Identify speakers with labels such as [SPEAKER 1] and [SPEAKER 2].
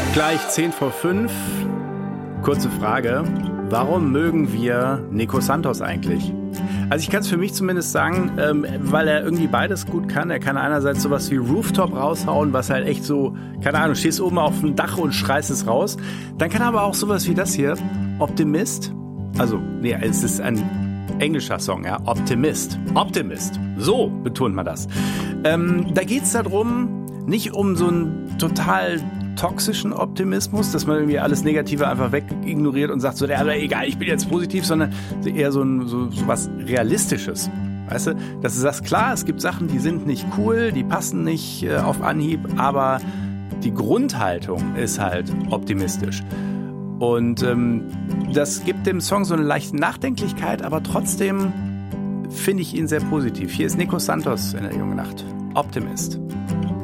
[SPEAKER 1] Gleich 10 vor 5. Kurze Frage. Warum mögen wir Nico Santos eigentlich? Also ich kann es für mich zumindest sagen, weil er irgendwie beides gut kann. Er kann einerseits sowas wie Rooftop raushauen, was halt echt so, keine Ahnung, stehst oben auf dem Dach und schreist es raus. Dann kann er aber auch sowas wie das hier, Optimist. Also, nee, es ist ein englischer Song, ja, Optimist. Optimist. So betont man das. Da geht's darum, nicht um so einen total toxischen Optimismus, dass man irgendwie alles Negative einfach wegignoriert und sagt so, ja, egal, ich bin jetzt positiv, sondern eher so was Realistisches. Weißt du, dass du sagst, klar, es gibt Sachen, die sind nicht cool, die passen nicht auf Anhieb, aber die Grundhaltung ist halt optimistisch. Und das gibt dem Song so eine leichte Nachdenklichkeit, aber trotzdem finde ich ihn sehr positiv. Hier ist Nico Santos in der Jungen Nacht. Optimist.